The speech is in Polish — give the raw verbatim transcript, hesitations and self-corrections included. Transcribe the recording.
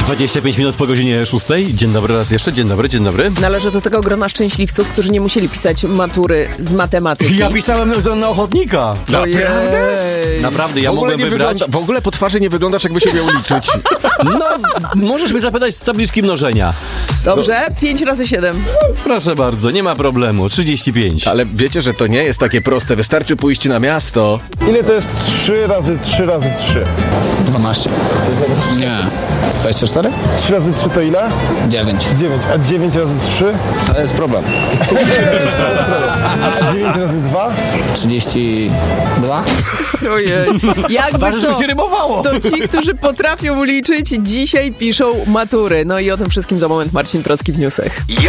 dwadzieścia pięć minut po godzinie szóstej. Dzień dobry raz jeszcze, dzień dobry, dzień dobry. Należy do tego grona szczęśliwców, którzy nie musieli pisać matury z matematyki. Ja pisałem na ochotnika. Naprawdę? Naprawdę, ja w ogóle mogłem nie wybrać... wygląda, w ogóle po twarzy nie wyglądasz, jakbyś umiał liczyć. No, możesz mnie zapytać z tabliczki mnożenia. Dobrze, pięć razy siedem. Proszę bardzo, nie ma problemu. trzydzieści pięć. Ale wiecie, że to nie jest takie proste. Wystarczy pójść na miasto. Ile to jest trzy razy trzy razy trzy? dwanaście. Nie. dwadzieścia cztery? trzy razy trzy to ile? dziewięć. dziewięć. A dziewięć razy trzy? To jest problem. A dziewięć razy dwa? trzydzieści dwa? Ojej. Jakby Ważne, żeby co, się rymowało. to ci, którzy potrafią liczyć, dzisiaj piszą matury. No i o tym wszystkim za moment Marcin Procki w newsach.